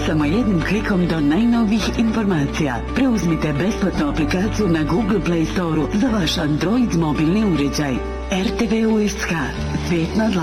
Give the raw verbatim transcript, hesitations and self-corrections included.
samo jednim klikom do najnovijih informacija. Preuzmite besplatnu aplikaciju na Google Play Store-u za vaš Android mobilni uređaj. R T V U S K, svijet na dlanu.